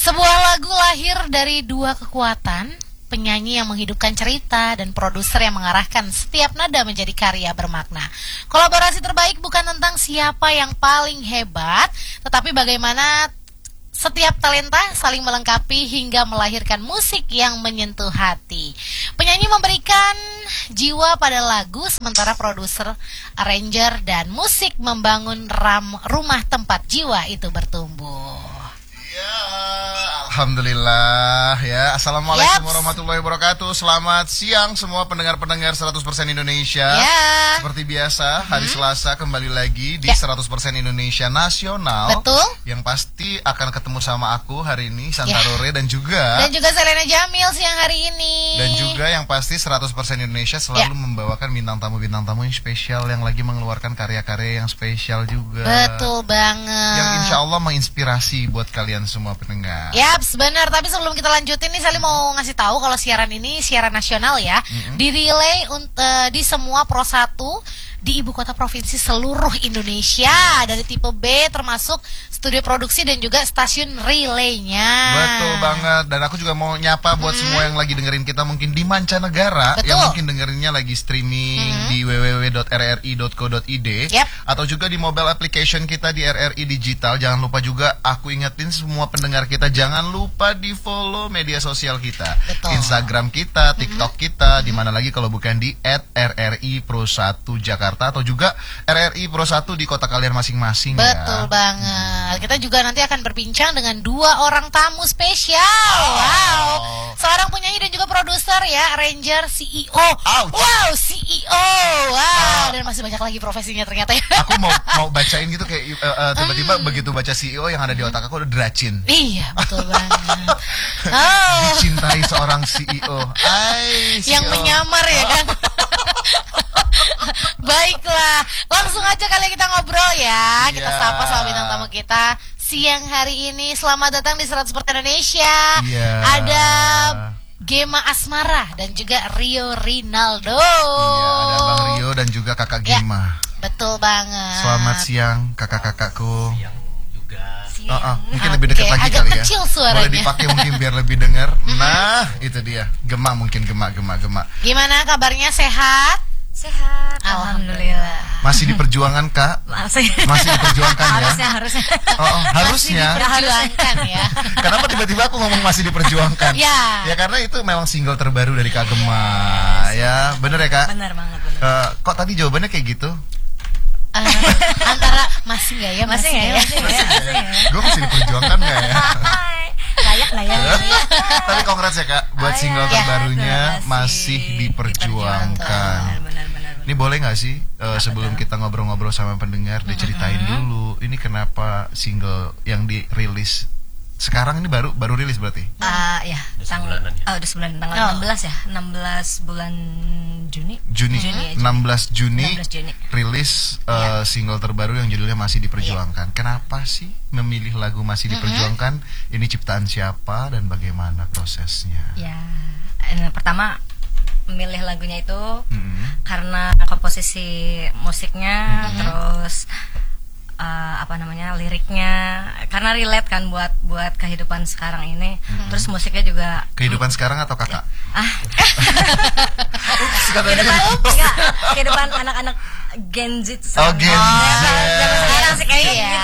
Sebuah lagu lahir dari dua kekuatan, penyanyi yang menghidupkan cerita dan produser yang mengarahkan setiap nada menjadi karya bermakna. Kolaborasi terbaik bukan tentang siapa yang paling hebat, tetapi bagaimana setiap talenta saling melengkapi hingga melahirkan musik yang menyentuh hati. Penyanyi memberikan jiwa pada lagu, sementara produser, arranger, dan musik membangun rumah tempat jiwa itu bertumbuh. Ya, alhamdulillah ya. Assalamualaikum warahmatullahi wabarakatuh. Selamat siang semua pendengar-pendengar 100% Indonesia. Seperti biasa, hari Selasa kembali lagi di 100% Indonesia Nasional. Betul. Yang pasti akan ketemu sama aku hari ini, Santa Rore, dan juga Selena Jamil siang hari ini. Dan juga yang pasti 100% Indonesia selalu membawakan bintang tamu-bintang tamu yang spesial, yang lagi mengeluarkan karya-karya yang spesial juga. Betul banget. Yang insya Allah menginspirasi buat kalian semua pendengar. Yaps, benar. Tapi sebelum kita lanjutin nih, Sally mau ngasih tahu kalau siaran ini siaran nasional ya. Di-relay di semua Pro 1 di ibu kota provinsi seluruh Indonesia, dari tipe B termasuk studio produksi dan juga stasiun relaynya. Betul banget. Dan aku juga mau nyapa buat semua yang lagi dengerin kita mungkin di mancanegara. Betul. Yang mungkin dengerinnya lagi streaming di www.rri.co.id atau juga di mobile application kita di RRI Digital. Jangan lupa juga, aku ingetin semua pendengar kita, jangan lupa di follow media sosial kita. Betul. Instagram kita, TikTok kita, di mana lagi kalau bukan di @RRI Pro 1 Jakarta, atau juga RRI Pro 1 di kota kalian masing-masing. Betul banget. Kita juga nanti akan berbincang dengan dua orang tamu spesial. Wow. Seorang penyanyi dan juga produser ya, arranger, CEO. Wow, CEO. Wow, dan masih banyak lagi profesinya ternyata ya. Aku mau bacain gitu kayak tiba-tiba begitu baca CEO yang ada di otak aku udah Dracin. Iya, betul banget. Dicintai seorang CEO. Yang menyamar ya kan. Baiklah, langsung aja kali kita ngobrol ya. Kita sapa sama bintang tamu kita siang hari ini. Selamat datang di 100% Indonesia. Ada Gema Asmara dan juga Rio Rinaldo. Ada Bang Rio dan juga Kakak Gema. Betul banget. Selamat siang kakak-kakakku. Siang juga. Mungkin lebih dekat lagi agak kali ya. Kecil suaranya. Boleh dipakai mungkin biar lebih dengar. Nah, itu dia. Gema mungkin Gema. Gimana kabarnya, sehat? Sehat, alhamdulillah. Masih diperjuangkan, Kak? Masih diperjuangkan ya? Harusnya. Harusnya. Diperjuangkan ya. Kenapa tiba-tiba aku ngomong masih diperjuangkan? Ya karena itu memang single terbaru dari Kak Gema. Ya, bener ya, Kak? Bener banget. Kok tadi jawabannya kayak gitu? Antara masih nggak ya? Masih nggak ya? Gue masih diperjuangkan nggak ya? Layak lah ya. Tapi congrats ya, Kak, buat single terbarunya masih diperjuangkan. Benar. Ini boleh nggak sih sebelum kita ngobrol-ngobrol sama pendengar diceritain dulu ini kenapa single yang dirilis sekarang ini baru rilis berarti? Ya. Udah sebulanan ya. Udah sebulan, tanggal 16 ya. 16 bulan Juni. 16 Juni rilis single terbaru yang judulnya Masih Diperjuangkan. Kenapa sih memilih lagu Masih Diperjuangkan? Ini ciptaan siapa dan bagaimana prosesnya? Ya, pertama memilih lagunya itu karena komposisi musiknya, terus liriknya, karena relate kan buat kehidupan sekarang ini. Terus musiknya juga kehidupan sekarang atau kakak? Kehidupan anak-anak Gen Z. Gen Z. Sekarang sih kayak gitu.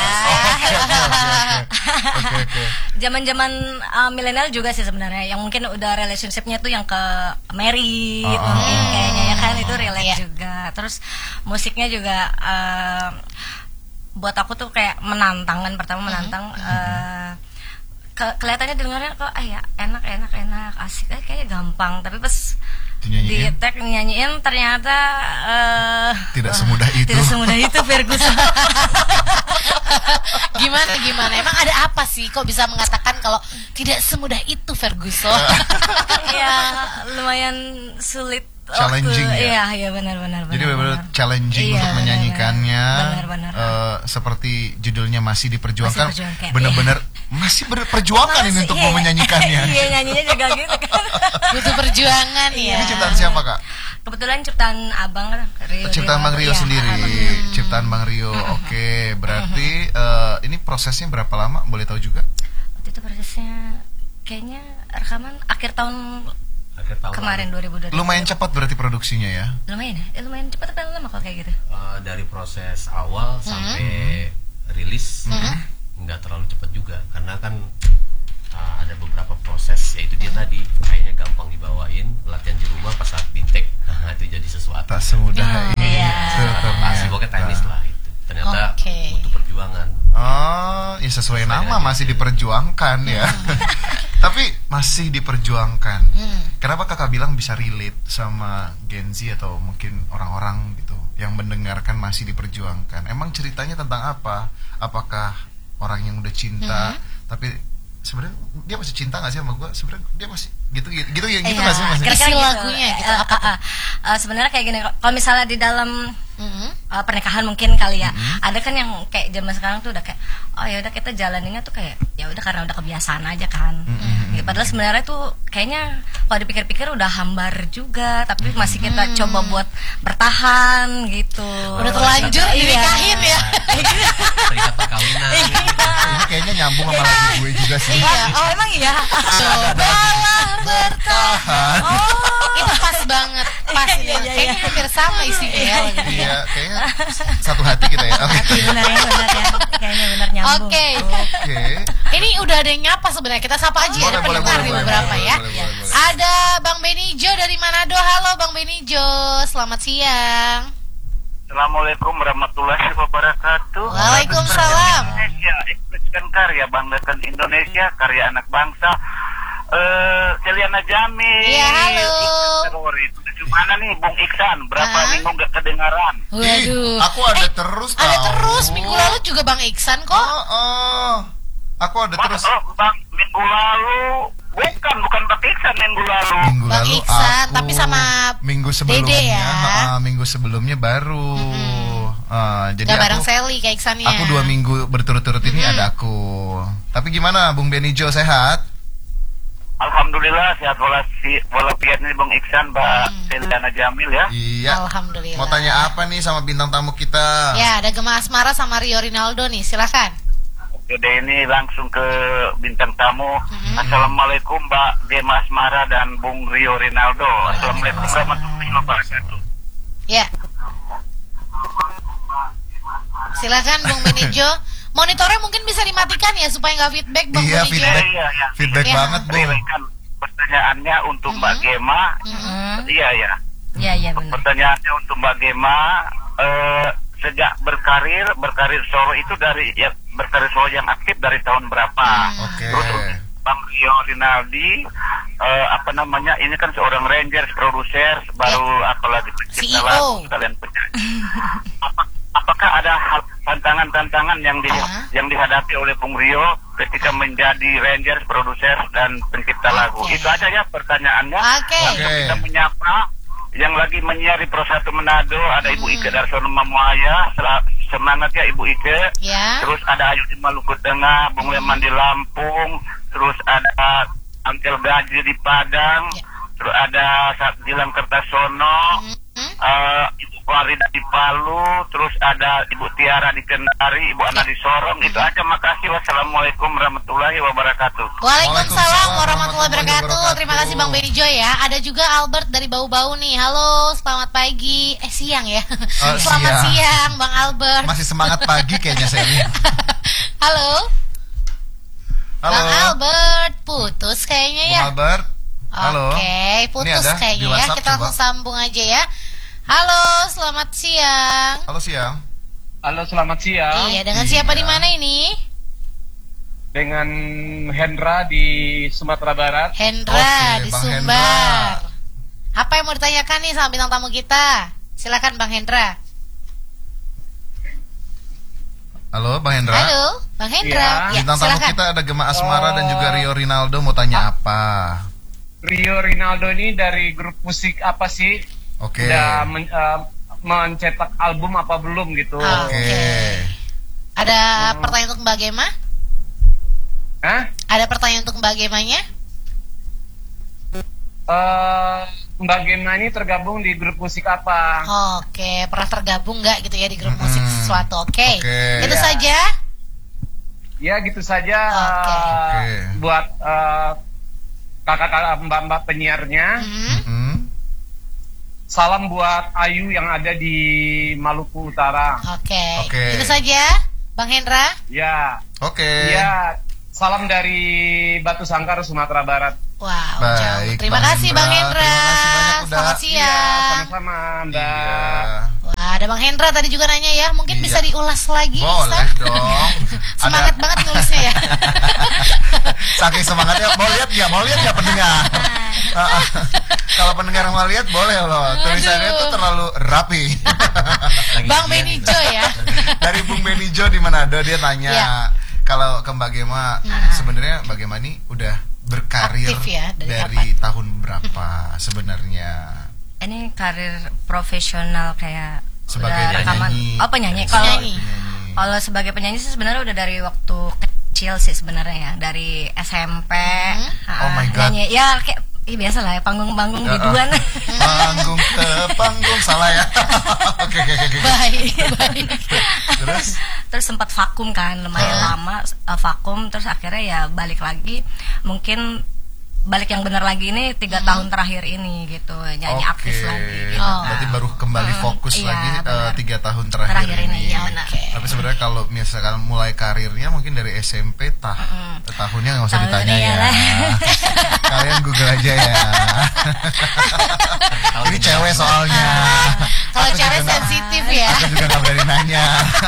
Oke. Zaman-zaman milenial juga sih sebenarnya, yang mungkin udah relationship-nya tuh yang ke married mungkin kayaknya ya kan, itu relate juga. Terus musiknya juga buat aku tuh kayak menantang kan, pertama menantang. Kelihatannya dengarnya kok ya enak asik, kayak gampang, tapi pas di tag nyanyiin ternyata tidak semudah itu Ferguson. Gimana emang ada apa sih kok bisa mengatakan kalau tidak semudah itu Ferguson? Ya lumayan sulit, challenging ya. Iya benar. Jadi benar-benar challenging untuk menyanyikannya. Benar. Seperti judulnya Masih Diperjuangkan. Benar-benar masih berperjuangan ini untuk mau menyanyikannya. Iya, nyanyinya juga gitu kan. Butuh perjuangan ya. Ini ciptaan siapa, Kak? Kebetulan ciptaan Abang Rio. Ciptaan Bang Rio sendiri. Ciptaan Bang Rio. Oke, berarti ini prosesnya berapa lama? Boleh tahu juga? Waktu itu prosesnya kayaknya rekaman akhir tahun kemarin 2020. Lumayan cepat berarti produksinya ya? Lumayan ya? Lumayan cepat tapi lama kalau kayak gitu. Dari proses awal sampai rilis nggak terlalu cepat juga, karena kan ada beberapa proses, yaitu dia tadi kayaknya gampang dibawain, latihan di rumah pas saat di take, nah itu jadi sesuatu. Tak semudah itu. Pasti pokoknya teknis lah itu. Ternyata butuh perjuangan. Oh, ya sesuai nama masih diperjuangkan ya. Tapi masih diperjuangkan. Kenapa kakak bilang bisa relate sama Gen Z atau mungkin orang-orang gitu yang mendengarkan masih diperjuangkan? Emang ceritanya tentang apa? Apakah orang yang udah cinta tapi sebenarnya dia masih cinta nggak sih sama gue? Sebenarnya dia masih gitu nggak sih masih? Isi lagunya gitu. Sebenarnya kayak gini, kalau misalnya di dalam pernikahan mungkin kali ya, ada kan yang kayak zaman sekarang tuh udah kayak oh ya udah kita jalaninnya tuh kayak ya udah karena udah kebiasaan aja kan. Ya, padahal sebenarnya tuh kayaknya kalau dipikir-pikir udah hambar juga, tapi masih kita coba buat bertahan gitu. Udah terlanjur dinikahin ya. Terikat perkawinan. Ini kayaknya nyambung sama lagu gue juga sih. Oh emang iya. Cobalah bertahan. Itu pas banget. Pas ini. Kayaknya hampir sama isinya ya. Iya, kayaknya satu hati kita ya. Oke. Benar ya. Kayaknya benar nyambung. Oke. Ini udah ada yang nyapa sebenarnya. Kita sapa aja ada pendengar nih beberapa ya. Ada Bang Benijo dari Manado. Halo Bang Benijo, selamat siang. Assalamualaikum warahmatullahi wabarakatuh. Waalaikumsalam. Indonesia, ekspresikan karya, banggakan Indonesia, karya anak bangsa. Celiana Jamil. Iya, halo. Mana nih Bung Iksan? Berapa minggu gak kedengaran? Waduh. Aku ada terus Ada tahu. terus minggu lalu juga Bang Iksan kok. Aku ada terus. Bang, minggu lalu bukan Bang Iksan minggu lalu. Bang Iksan, tapi sama minggu sebelumnya, Dede ya. Minggu sebelumnya baru. Jadi gak bareng Sally kayak Iksannya. Aku 2 minggu berturut-turut ini ada aku. Tapi gimana Bung Benijo, sehat? Alhamdulillah sehat walafiat nih Bung Iksan, Mbak Celiana Jamil ya. Iya. Alhamdulillah. Mau tanya apa nih sama bintang tamu kita? Ya, ada Gema Asmara sama Rio Rinaldo nih, silakan. Oke deh, ini langsung ke bintang tamu. Assalamualaikum Mbak Gema Asmara dan Bung Rio Rinaldo. Assalamualaikum warahmatullahi wabarakatuh. Ya. Silakan Bung Benijo. Monitornya mungkin bisa dimatikan ya supaya nggak feedback Bang Iya, Benijo. feedback banget Bung. Pertanyaannya untuk Mbak Gema. Iya benar. Pertanyaannya untuk Mbak Gema, sejak berkarir solo itu dari ya berkarir solo yang aktif dari tahun berapa? Terus Bang Rio Rinaldi ini kan seorang ranger, produser, baru apalagi pencipta lagu, sekalian penyanyi. Apakah ada tantangan-tantangan yang dihadapi oleh Bung Rio ketika menjadi ranger, produser dan pencipta lagu? Itu aja ya pertanyaannya. Langsung kita menyapa yang lagi menyiari Pro 1 Manado, ada Ibu Ike Darsono Mamuaya. Semangat ya Ibu Ike. Terus ada Ayu di Maluku Tengah, Bung Leman di Lampung, terus ada Angkel Gaji di Padang, terus ada Gilang Kertasono, Ibu Farida di Palu, terus ada Ibu Tiara di Kendari, Ibu Ana di Sorong. Itu aja, makasih. Wassalamualaikum warahmatullahi wabarakatuh. Waalaikumsalam warahmatullahi wabarakatuh. Terima kasih Bang Benijo ya. Ada juga Albert dari Bau-Bau nih. Halo, selamat pagi. Siang ya. Selamat siang Bang Albert. Masih semangat pagi kayaknya saya. Halo. Bang Albert, putus kayaknya ya. Bang Albert. Halo. Oke, putus kayaknya ya. Kita langsung sambung aja ya. Halo, selamat siang. Halo siang. Halo, selamat siang. Iya, dengan siapa di mana ini? Dengan Hendra di Sumatera Barat. Hendra di Sumbar. Apa yang mau ditanyakan nih sama bintang tamu kita? Silakan Bang Hendra. Halo, Bang Hendra. Halo, Bang Hendra. Ya, bintang tamu kita ada Gema Asmara dan juga Rio Rinaldo, mau tanya apa? Rio Rinaldo ini dari grup musik apa sih? Udah mencetak album apa belum gitu? Ada pertanyaan untuk Mbak Gema? Ada pertanyaan untuk Mbak Gemanya? Mbak Gema ini tergabung di grup musik apa? Pernah tergabung nggak gitu ya di grup musik sesuatu? Itu saja. Ya gitu saja. Buat kakak-kakak mbak-mbak penyiarnya. Salam buat Ayu yang ada di Maluku Utara. Oke. Itu saja, Bang Hendra. Ya. Ya. Salam dari Batu Sangkar, Sumatera Barat. Wow, baik. Terima kasih Bang Hendra. Selamat siang. Ya, sama-sama, Mbak. Wah, ada Bang Hendra tadi juga nanya ya, mungkin bisa diulas lagi. Boleh dong. Semangat banget nulisnya ya. Saking semangatnya, mau lihat nggak pendengar? Kalau pendengar mau lihat boleh loh. Tulisannya itu terlalu rapi. Bang Benijo ya. Dari Bung Benijo di Manado, dia tanya kalau ke Mbak Gema, sebenarnya Mbak Gema ini udah berkarir ya, dari tahun berapa sebenarnya? Ini karir profesional kayak sebagai penyanyi. Oh, penyanyi. Kalau sebagai penyanyi sih sebenarnya udah dari waktu kecil sih sebenarnya ya, dari SMP. Oh my god. Nyanyi ya kayak biasa lah ya, panggung-panggung biduan. Panggung ke panggung, salah ya. Oke. Baik. Terus sempat vakum kan, lumayan lama vakum, terus akhirnya ya balik lagi. Mungkin balik yang benar lagi ini 3 tahun terakhir ini gitu, nyanyi aktif lagi gitu. Berarti baru kembali fokus lagi 3 tahun terakhir ini. Ya, tapi sebenarnya kalau misalkan mulai karirnya mungkin dari SMP tahunnya nggak usah ditanya ya. Kalian Google aja ya. Ini cewek soalnya. Kalau cewek sensitif ya. Aku juga nggak berani nanya.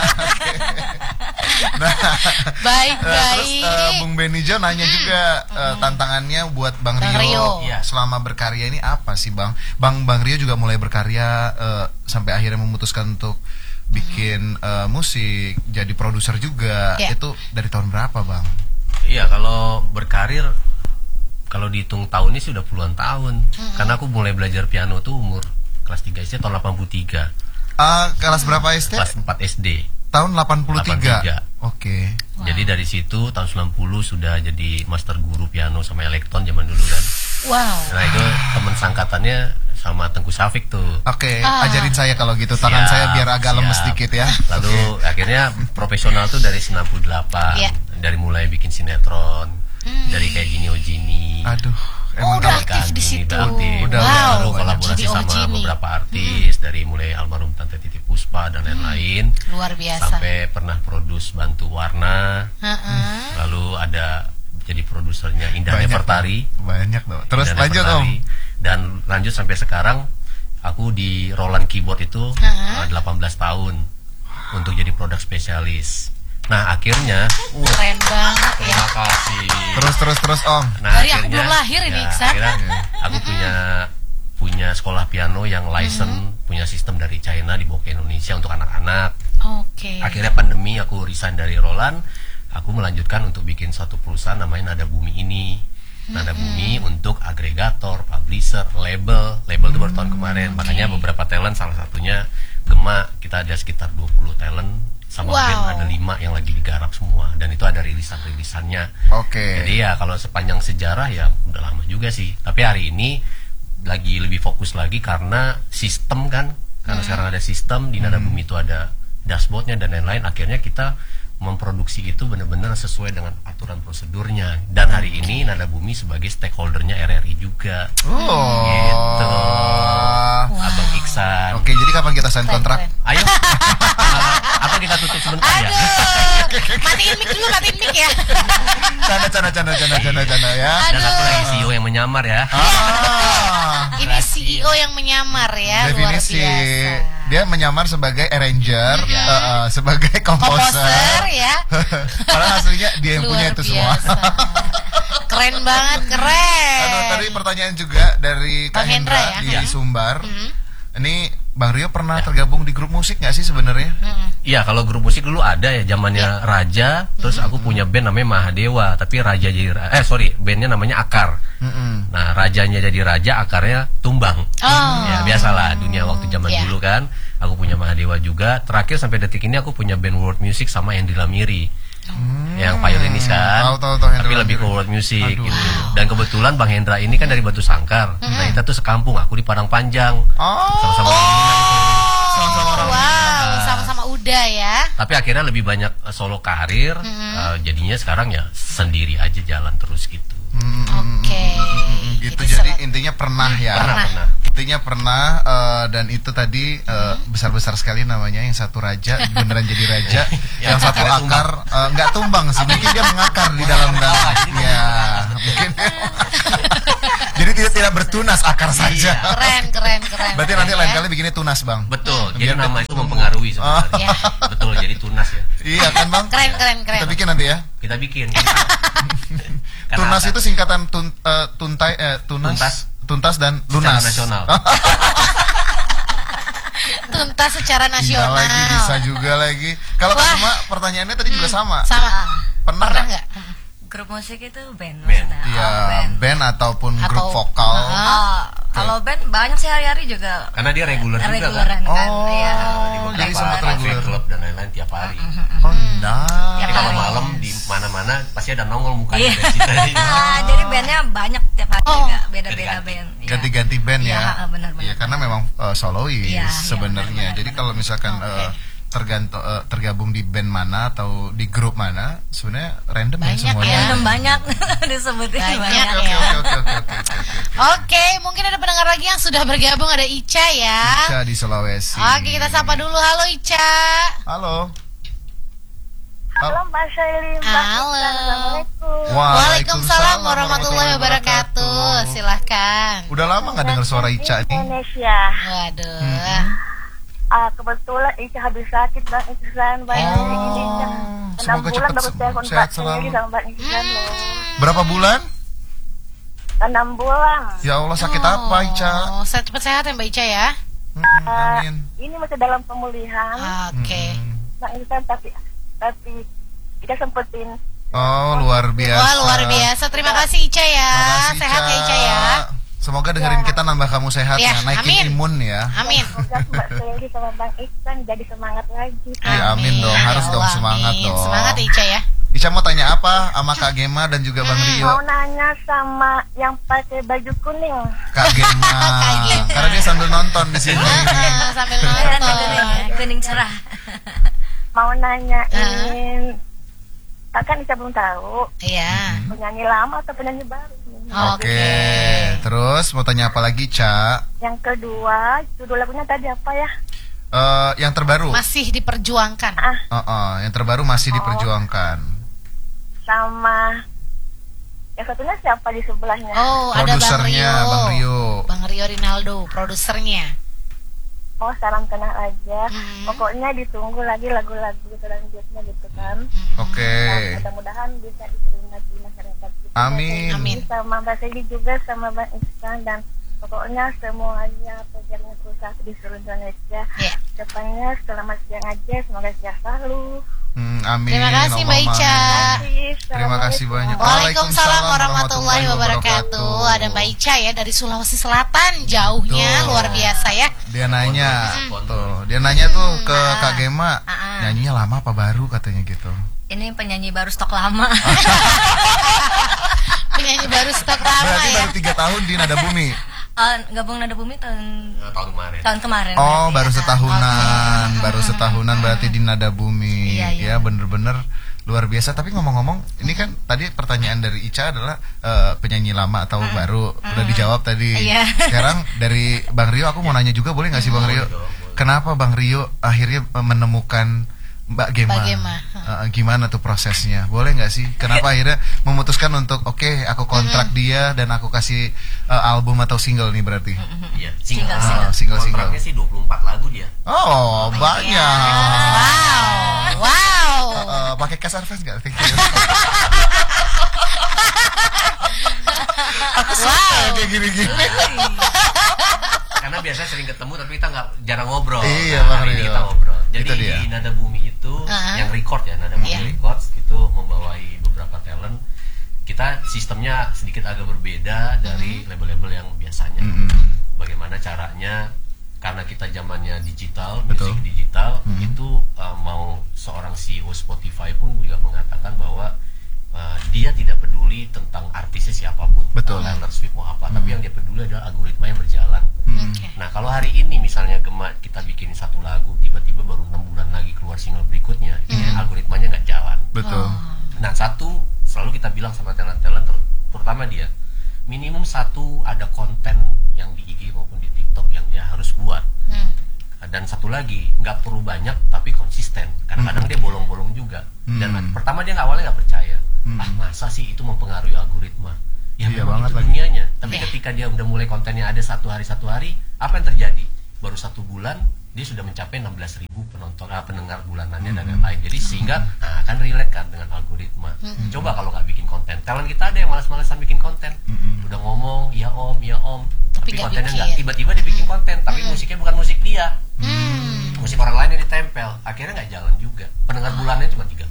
Baik. Terus Bung Benijo nanya juga tantangannya buat Bang Rio. Selama berkarya ini apa sih Bang? Bang Rio juga mulai berkarya sampai akhirnya memutuskan untuk bikin musik, jadi produser juga. Itu dari tahun berapa Bang? Iya, kalau berkarir, kalau dihitung tahunnya sih udah puluhan tahun. Karena aku mulai belajar piano tuh umur kelas 3 SD tahun 83. Kelas berapa SD? Kelas 4 SD. Tahun 83. Oke. Jadi dari situ tahun 90 sudah jadi master guru piano sama elektron zaman dulu kan. Wow. Nah itu teman sangkatannya sama Tengku Safik tuh. Oke, ajarin saya kalau gitu. Tangan saya biar agak lemes dikit ya. Lalu akhirnya profesional tuh dari 98. Dari mulai bikin sinetron, dari kayak Gini. Aduh. Udah aktif di situ. Lalu kolaborasi sama beberapa artis dari mulai almarhum Tante Titi Puspa dan lain-lain. Luar biasa. Sampai pernah produce Bantu Warna. Lalu ada jadi produsernya Indah Nefertari. Banyak dong. Terus lanjut Om. Dan lanjut sampai sekarang aku di Roland Keyboard itu 18 tahun untuk jadi produk spesialis. Nah akhirnya keren banget ya. Terima kasih. Terus Om. Nah, dari aku belum lahir ini Iksan. Aku punya sekolah piano yang license, punya sistem dari China dibawa ke Indonesia untuk anak-anak. Akhirnya pandemi aku resign dari Roland. Aku melanjutkan untuk bikin satu perusahaan namanya Nada Bumi ini. Nada Bumi untuk agregator, publisher, label itu baru tahun kemarin. Makanya beberapa talent, salah satunya Gema, kita ada sekitar 20 talent. Sama band ada 5 yang lagi digarap semua. Dan itu ada rilisan-rilisannya. Jadi ya kalau sepanjang sejarah ya udah lama juga sih. Tapi hari ini lagi lebih fokus lagi karena sistem kan. Karena sekarang ada sistem, di Nada Bumi itu ada dashboardnya dan lain-lain. Akhirnya kita memproduksi itu benar-benar sesuai dengan aturan prosedurnya. Dan hari ini Nada Bumi sebagai stakeholdernya RRI juga. Gitu. Abang Iksan. Oke, jadi kapan kita sign kontrak? Ayo. Atau kita tutup sebentar ya? Matiin mic ya. Canda ya. Dan aku lagi CEO yang menyamar ya. Ini CEO yang menyamar ya. Definisi luar biasa. Dia menyamar sebagai arranger, sebagai komposer ya. Padahal aslinya dia yang punya itu semua. Keren banget, keren. Aduh, tadi pertanyaan juga dari Kak Hendra di Sumbar. Ini Bang Rio pernah tergabung di grup musik nggak sih sebenarnya? Iya, kalau grup musik dulu ada ya, zamannya Raja. Terus aku punya band namanya Mahadewa, tapi Raja jadi bandnya namanya Akar. Nah, rajanya jadi Raja, akarnya tumbang. Ya biasalah dunia waktu zaman dulu kan. Aku punya Mahadewa juga. Terakhir sampai detik ini aku punya band world music sama Hendy Lamiri. Yang violinis kan, tapi lebih ke world music gitu. Dan kebetulan Bang Hendra ini kan dari Batu Sangkar. Nah kita tuh sekampung, aku di Padang Panjang. Sama-sama sama-sama uda muda ya. Tapi akhirnya lebih banyak solo karir, jadinya sekarang ya sendiri aja jalan terus gitu. Oke. Gitu jadi intinya pernah ya. Pernah. Intinya pernah dan itu tadi besar-besar sekali namanya, yang satu raja beneran jadi raja, yang satu akar nggak tumbang sih, mungkin dia mengakar di dalam ya mungkin. Jadi tidak bertunas, akar saja. Keren. Berarti nanti lain kali bikinnya tunas, Bang. Betul. Jadi nama itu mempengaruhi sebenarnya. Betul, jadi tunas ya. Iya kan, Bang? Keren. Kita bikin nanti ya. Kita bikin. Tunas itu singkatan tuntas dan lunas. Secara nasional. Tuntas secara nasional. Lagi bisa juga lagi. Kalau Kak pertanyaannya tadi juga sama. Pernah nggak? Grup musik itu band. Iya, band ataupun grup vokal. Kalau band banyak sih hari-hari juga. Karena dia reguler juga kan. Iya. Jadi sempat reguler klub dan lain-lain tiap hari. Jadi kalau malam di mana-mana pasti ada nongol mukanya dari situ. Jadi bandnya banyak tiap hari juga, beda-beda band. Ganti-ganti band ya. Iya, benar. Iya, karena memang solois sebenarnya. Jadi kalau misalkan tergabung di band mana atau di grup mana, sebenarnya random banyak ya semuanya. Random banyak disebutin banyak. Oke, mungkin ada pendengar lagi yang sudah bergabung, ada Ica ya. Ica di Sulawesi. Oke, kita sapa dulu. Halo Ica. Halo Mbak Syailin. Halo. Assalamualaikum. Waalaikumsalam warahmatullahi wabarakatuh. Silahkan. Udah lama nggak dengar suara Ica nih? Indonesia. Waduh. Kebetulan Ica habis sakit Bang Iksan, ini 6 bulan baru telepon Mbak sendiri sama Mbak Iksan loh. Berapa bulan? 6 bulan. Ya Allah, sakit apa Ica? Cepat sehat ya Mbak Ica ya. Amin. Ini masih dalam pemulihan. Oke. Mbak Iksan tapi Ica sempetin. Luar biasa. Luar biasa. Terima kasih Ica ya. Sehat ya Ica ya. Semoga dengerin kita nambah kamu sehat ya, naikin imun ya. Amin. Semoga Mbak Seli sama Bang Iksan jadi semangat lagi. Ya, amin dong, harus dong semangat dong. Semangat Ica ya. Ica mau tanya apa sama Kak Gema dan juga Bang Rio? Mau nanya sama yang pakai baju kuning. Kak Gema. Karena dia sambil nonton di sini. Sambil nonton. Kuning cerah. Mau nanyain, kan Ica belum tahu. Iya. Penyanyi lama atau penyanyi baru? Oke. Terus mau tanya apa lagi, Ca? Yang kedua, judul lagunya tadi apa ya? Yang terbaru. Masih diperjuangkan. Yang terbaru masih diperjuangkan. Sama yang satunya siapa di sebelahnya? Ada Bang Rio. Bang Rio Rinaldo, produsernya. Salam kenal aja. Pokoknya ditunggu lagi lagu-lagu selanjutnya gitu kan. Oke. Mudah-mudahan bisa diterima di masyarakat kita. Amin. Sama Mbak Segi juga, sama Bang Iksan, dan pokoknya semuanya pekerjaan perusahaan di seluruh Indonesia. Depannya selamat siang aja, semoga sehat selalu. Amin. Terima kasih Mbak Ica. Terima kasih banyak. Waalaikumsalam warahmatullahi wabarakatuh. Ada Mbak Ica ya dari Sulawesi Selatan, jauhnya luar biasa ya. Dia nanya tuh ke Kak Gema, nyanyinya lama apa baru katanya gitu. Ini penyanyi baru stok lama. Penyanyi baru stok lama. Berarti ya. baru 3 tahun di Nada Bumi. Gabung Nada Bumi tahun kemarin. Baru setahunan. Baru setahunan berarti di Nada Bumi. Ya, bener-bener luar biasa. Tapi ngomong-ngomong, ini kan tadi pertanyaan dari Ica adalah penyanyi lama atau baru. Udah dijawab tadi. Sekarang dari Bang Rio, aku mau nanya juga, boleh nggak sih Bang Rio? Kenapa Bang Rio akhirnya menemukan Mbak Gema? Gimana tuh prosesnya? Boleh nggak sih? Kenapa akhirnya memutuskan untuk aku kontrak dia dan aku kasih album atau single nih berarti? Iya, single. Kontraknya sih 24 lagu dia. Banyak. Wow. Pakai cash advance nggak? Aku suka kayak gini-gini. Karena biasa sering ketemu tapi kita jarang ngobrol. Iya, Bang Rio. Kita ngobrol. Jadi di Nada Bumi itu yang record ya, Nada Bumi Records itu membawai beberapa talent. Kita sistemnya sedikit agak berbeda dari label-label yang biasanya. Bagaimana caranya? Karena kita zamannya digital, musik digital, itu mau seorang CEO Spotify pun juga mengatakan bahwa dia tidak peduli tentang artisnya siapapun, Betul. Taylor Swift mau apa, tapi yang dia peduli adalah algoritma yang berjalan. Nah kalau hari ini misalnya Gema kita bikin satu lagu, tiba-tiba baru 6 bulan lagi keluar single berikutnya, ini algoritmanya nggak jalan. Betul. Nah satu, selalu kita bilang sama talent-talent, terutama dia, minimum satu ada konten yang di IG maupun di TikTok yang dia harus buat. Dan satu lagi, nggak perlu banyak tapi konsisten. Kadang-kadang dia bolong-bolong juga. Dan pertama dia awalnya nggak percaya. Masa sih itu mempengaruhi algoritma? Ya iya memang banget itu dunianya. Tapi ketika dia udah mulai kontennya ada satu hari, apa yang terjadi? Baru 1 bulan dia sudah mencapai 16.000 pendengar bulanannya dan lain-lain. Jadi sehingga akan relate kan dengan algoritma. Coba kalau nggak bikin konten. Talent kita ada yang malas-malasan bikin konten. Udah ngomong, ya om, tapi kontennya nggak. Tiba-tiba dia bikin konten, tapi musiknya bukan musik dia. Musik orang lain yang ditempel. Akhirnya nggak jalan juga. Pendengar bulannya cuma 13,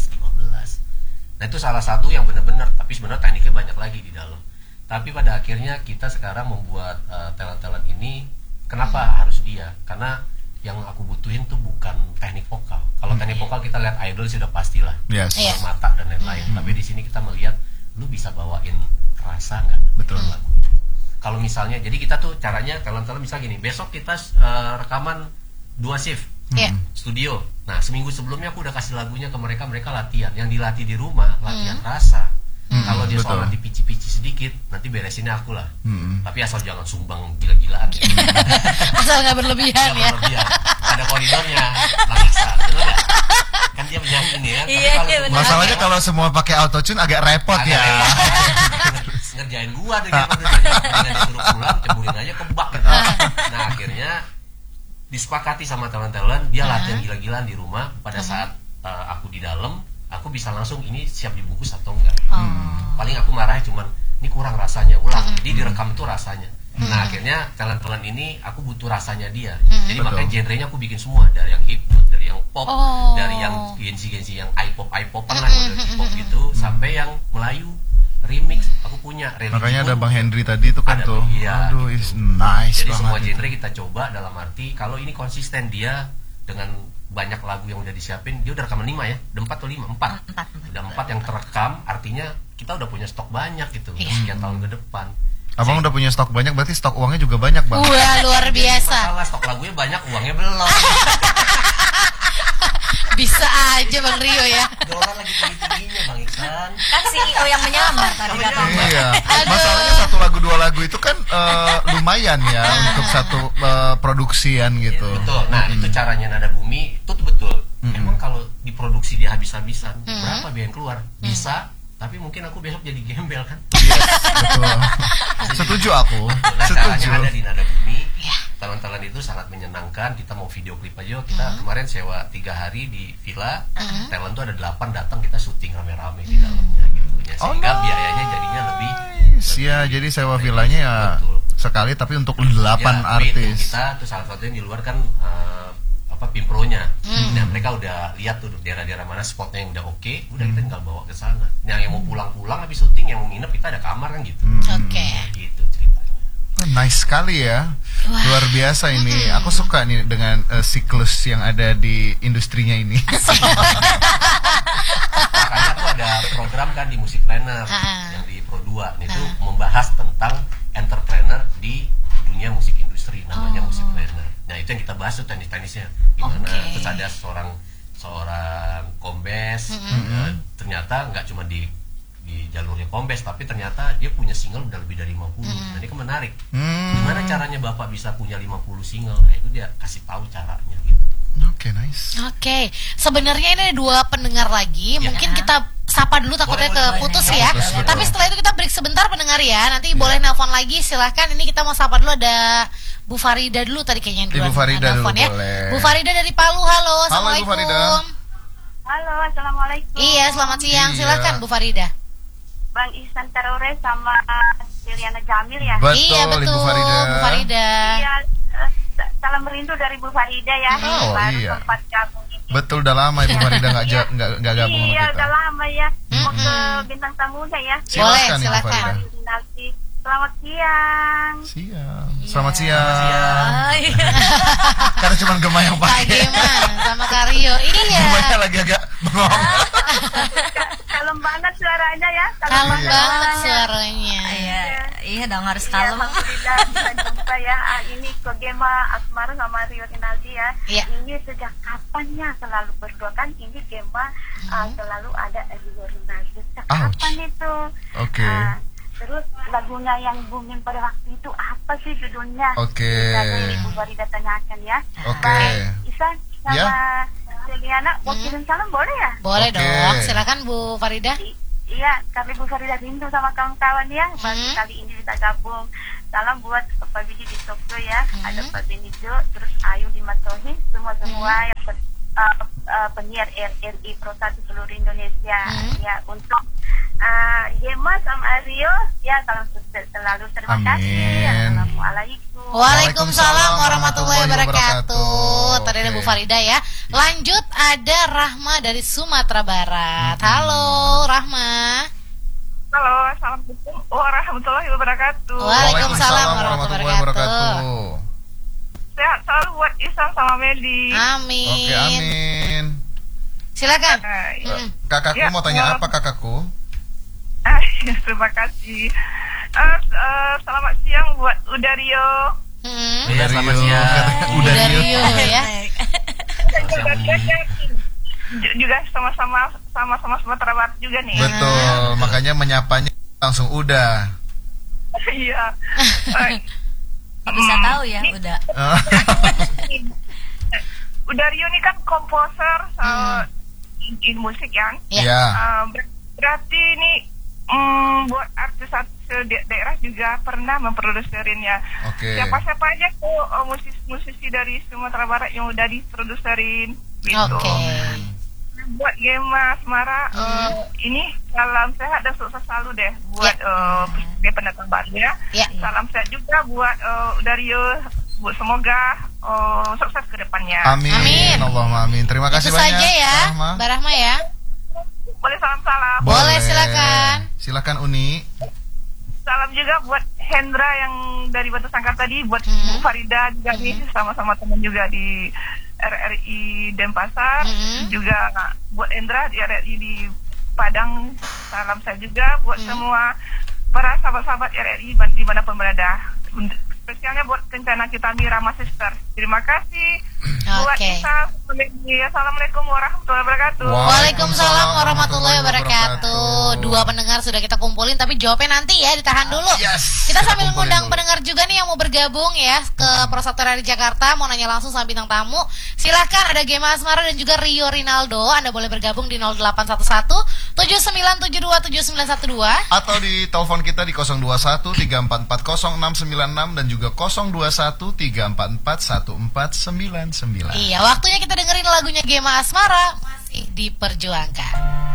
15. Nah itu salah satu yang benar-benar, tapi sebenarnya tekniknya banyak lagi di dalam. Tapi pada akhirnya kita sekarang membuat talent-talent ini, kenapa harus dia? Karena yang aku butuhin tuh bukan teknik vokal. Kalau teknik vokal kita lihat idol sudah pastilah, mata dan lain-lain. Tapi di sini kita melihat, lu bisa bawain rasa nggak? Betul lagunya. Kalau misalnya, jadi kita tuh caranya talent-talent misalnya gini, besok kita rekaman 2 shift. Studio. Nah seminggu sebelumnya aku udah kasih lagunya ke mereka latihan. Yang dilatih di rumah latihan rasa. Kalau dia soal nanti pici-pici sedikit, nanti beresinnya aku lah. Tapi asal jangan sumbang gila-gilaan. Asal nggak berlebihan ya. Ada koridornya. Bisa, betul nggak? Kan dia penyanyi nih ya. Masalahnya kalau semua pakai autotune agak repot ya. Ngerjain gua dengan dia suruh pulang, ceburin aja ke bak. Nah akhirnya disepakati sama talent-talent, dia latihan gila-gilaan di rumah. Pada saat aku di dalam, aku bisa langsung ini siap dibungkus atau enggak. Paling aku marahnya cuman ini kurang rasanya, ulang. Jadi direkam itu rasanya. Nah akhirnya talent-talent ini aku butuh rasanya dia. Jadi makanya genrenya aku bikin semua, dari yang hip hop, dari yang pop, dari yang gensi-gensi yang i-popan lah, hip-hop gitu, sampai yang Melayu remix aku punya. Makanya ada Bang Henry tadi itu kan tuh. Iya, aduh, gitu. is nice. Jadi banget semua genre kita coba, dalam arti kalau ini konsisten dia dengan banyak lagu yang udah disiapin, dia udah rekaman 5 ya, udah 4 atau 5? 4. Udah 4 yang terekam, artinya kita udah punya stok banyak gitu, sekian tahun ke depan. Abang udah punya stok banyak, berarti stok uangnya juga banyak, Bang. Wah, luar biasa. Masalah stok lagunya banyak, uangnya belum. Bisa aja Bang Rio ya. Dolar lagi tinggi-tingginya Bang Iksan. Kan CEO yang menyamar tadi katanya. Iya. Masalahnya 1 lagu 2 lagu itu kan lumayan ya untuk satu produksian gitu. Betul. Nah itu caranya Nada Bumi itu betul. Emang kalau diproduksi dia habis-habisan, berapa biaya yang keluar? Bisa. Tapi mungkin aku besok jadi gembel kan? Yes, betul. Setuju aku. Setuju. Ada di Nada Bumi. Talent-talent itu sangat menyenangkan. Kita mau video klip aja. Kita kemarin sewa 3 hari di villa. Talent tuh ada 8 datang, kita syuting rame-rame di dalamnya gitu. Sehingga biayanya jadinya lebih. Iya, jadi sewa villanya ya sekali tapi untuk 8 artis. Kita tuh salah satunya di luar kan Pimpronya. Nah mereka udah lihat tuh daerah-daerah mana spotnya yang udah oke, udah kita tinggal bawa ke sana. Nah yang mau pulang-pulang habis syuting, yang mau nginep kita ada kamar kan gitu. Gitu ceritanya. Nice sekali ya. Luar biasa ini. Aku suka nih dengan siklus yang ada di industrinya ini. Makanya aku ada program kan di Music Planner yang di Pro 2 itu membahas tentang entrepreneur di dunia musik industri, namanya Music Planner. Nah itu yang kita bahas tuh teknis-teknisnya gimana. Terus ada seorang kombes, ternyata nggak cuma di jalurnya kombes, tapi ternyata dia punya single udah lebih dari 50. Nah ini kan menarik. Gimana caranya Bapak bisa punya 50 single? Nah itu dia kasih tahu caranya gitu. Oke, nice. Oke, sebenarnya ini ada 2 pendengar lagi. Mungkin kita sapa dulu, takutnya keputus ya. Tapi setelah itu kita break sebentar pendengar ya. Nanti boleh nelpon lagi, silahkan. Ini kita mau sapa dulu, ada Bu Farida dulu tadi kayaknya dulu. Bu Farida dulu ya. Boleh. Bu Farida dari Palu, halo. Assalamualaikum. Halo Bu Farida. Halo, assalamualaikum. Iya, selamat siang. Silahkan Bu Farida. Bang Ihsan Tarore sama Liliana Jamil ya. Betul, iya betul Bu Farida. Iya, salam rindu dari Bu Farida ya. Oh iya. Sempat gabung ini. Betul, udah lama Ibu Farida nggak gabung sama kita. Iya, udah lama ya. Mau ke bintang tamunya ya. Boleh, silakan. Selamat siang. Selamat siang. Karena cuma Gema yang pakai. Gema sama Karyo. Iya. Gemanya lagi agak bengong. Kalem banget suaranya ya. Kalem banget suaranya. Iya dong, harus kalem. Alhamdulillah bisa jumpa ya. Ini ke Gema Asmara sama Rio Rinaldi ya. Ini sejak kapannya selalu berdua kan? Ini Gema selalu ada Rio Rinaldi. Sejak kapan itu? Oke. Terus lagunya yang booming pada waktu itu apa sih judulnya? Oke. Ibu Farida tanyakan ya. Oke. Isan sama Seliana mau kirim salam boleh ya? Boleh dong, silakan Bu Farida. Iya, kami Bu Farida rindu sama kawan-kawan ya. Baru kali ini bisa gabung. Salam buat Pak Biji di Tokyo ya. Ada Pak Benijo, terus Ayu di Matohi, semua yang penyiar RRI Pro 1 seluruh Indonesia ya, untuk Gema sama Rio ya, salam sukses selalu, terima kasih. Assalamualaikum. Waalaikumsalam warahmatullahi wabarakatuh. Tadi ada Bu Farida ya. Lanjut ada Rahma dari Sumatera Barat. Halo Rahma. Halo, assalamualaikum warahmatullahi wabarakatuh. Waalaikumsalam warahmatullahi wabarakatuh. Sehat selalu buat Isan sama Meli. Amin. Oke, amin. Silakan. Kakakku mau tanya apa kakakku? Terima kasih. Selamat siang buat Udario. Iya, selamat siang. Udario ya. Juga sama-sama Sumatera Barat juga nih. Betul, makanya menyapanya langsung udah. Iya. Bisa tahu ya, udah. Udario ini kan komposer in musik kan? Iya. Berarti ini buat artis-artis daerah juga pernah memproduserin ya. Siapa-siapa aja tuh musisi dari Sumatera Barat yang udah diproduserin gitu. Buat Gema Asmara ini salam sehat dan sukses selalu deh buat pendatang baru ya. Salam sehat juga buat Dario, buat semoga sukses ke depannya. Amin. Allahumma amin. Terima kasih banyak. Itu saja ya, Mbak Rahma ya. Boleh salam-salam. Boleh, silakan. Silakan Uni. Salam juga buat Hendra yang dari Batu Sangkar tadi, buat Bu Farida juga nih, sama-sama teman juga di RRI Denpasar, juga buat Hendra di RRI di Padang. Salam saya juga buat semua para sahabat-sahabat RRI dimanapun berada. Spesialnya buat Kencana kita Mirama Sister. Terima kasih. Buat Isa. Assalamualaikum warahmatullahi wabarakatuh. Waalaikumsalam warahmatullahi wabarakatuh. Dua pendengar sudah kita kumpulin, tapi jawabnya nanti ya, ditahan dulu. Kita sambil ngundang pendengar juga nih yang mau bergabung ya ke Pro 1 RRI Jakarta, mau nanya langsung sama bintang tamu. Silakan, ada Gema Asmara dan juga Rio Rinaldo. Anda boleh bergabung di 0811 79727912 atau di telepon kita di 021 3440696 dan juga 021 3441499. Iya, waktunya kita dengerin lagunya Gema Asmara, masih diperjuangkan.